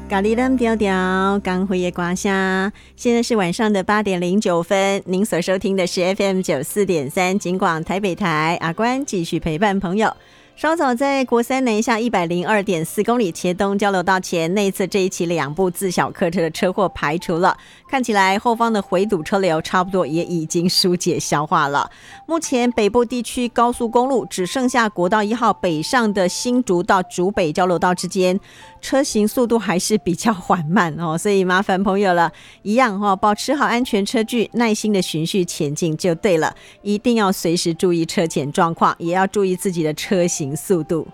咖喱冷调调，刚回夜刮虾。现在是晚上的8点09分，您所收听的是 FM 94.3警广台北台，阿关继续陪伴朋友。稍早在国三南下102.4公里茄东交流道前，内侧这一起2部自小客车的车祸排除了，看起来后方的回堵车流差不多也已经疏解消化了。目前北部地区高速公路只剩下国道1号北上的新竹到竹北交流道之间，车行速度还是比较缓慢哦，所以麻烦朋友了，一样哦，保持好安全车距，耐心的循序前进就对了，一定要随时注意车前状况，也要注意自己的车行速度。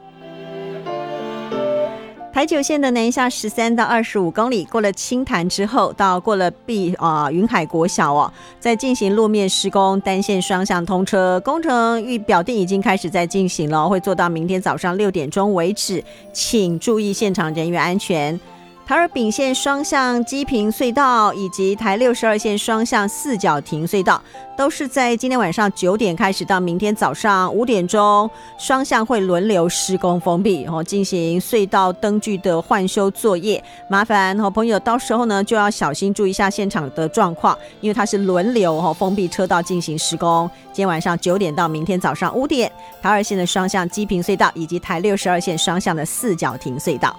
台九线的南下13到25公里，过了清潭之后，到过了云海国小哦，在进行路面施工，单线双向通车，工程预表定已经开始在进行了，会做到明天早上6点钟为止，请注意现场人员安全。台二丙线双向基平隧道以及台62线双向四角亭隧道都是在今天晚上9点开始到明天早上5点钟，双向会轮流施工封闭，进行隧道灯具的换修作业。麻烦朋友到时候呢就要小心注意一下现场的状况，因为它是轮流封闭车道进行施工。今天晚上9点到明天早上5点，台二线的双向基平隧道以及台62线双向的四角亭隧道。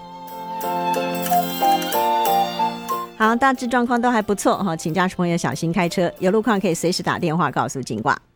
好，大致状况都还不错，请驾驶朋友小心开车，有路况可以随时打电话告诉警广。